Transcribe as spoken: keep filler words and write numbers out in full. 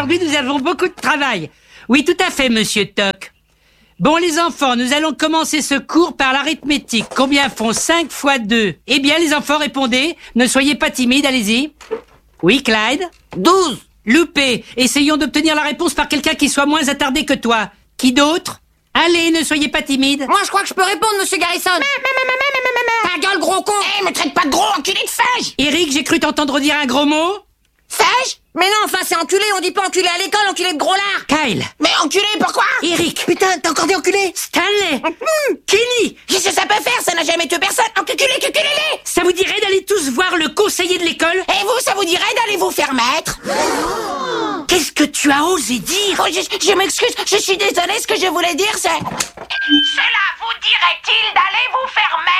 aujourd'hui, nous avons beaucoup de travail. Oui, tout à fait, monsieur Toc. Bon, les enfants, nous allons commencer ce cours par l'arithmétique. Combien font cinq fois deux? Eh bien, les enfants, répondez. Ne soyez pas timides, allez-y. Oui, Clyde? douze. Loupé. Essayons d'obtenir la réponse par quelqu'un qui soit moins attardé que toi. Qui d'autre? Allez, ne soyez pas timide. Moi, je crois que je peux répondre, monsieur Garrison. Ta gueule, gros con. Eh, me traite pas de gros enculé de fage. Eric, j'ai cru t'entendre dire un gros mot. Fage? Mais non, enfin, c'est enculé, on dit pas enculé à l'école, enculé de gros lard. Kyle. Mais enculé, pourquoi? Eric. Putain, t'as encore dit enculé? Stanley. Kenny. Qu'est-ce que ça peut faire? Ça n'a jamais tué personne. Enculé, cuculé. Ça vous dirait d'aller tous voir le conseiller de l'école? Et vous, ça vous dirait d'aller vous faire mettre? Qu'est-ce que tu as osé dire? Oh, je, je m'excuse, je suis désolée, ce que je voulais dire, c'est... Cela vous dirait-il d'aller vous faire mettre?